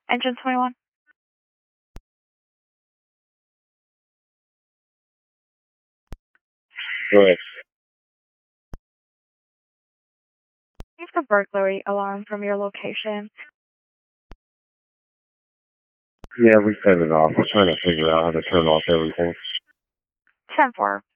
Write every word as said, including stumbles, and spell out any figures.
Engine twenty-one. Go ahead. Use the burglary alarm from your location. Yeah, we set it off. We're trying to figure out how to turn off everything. ten four.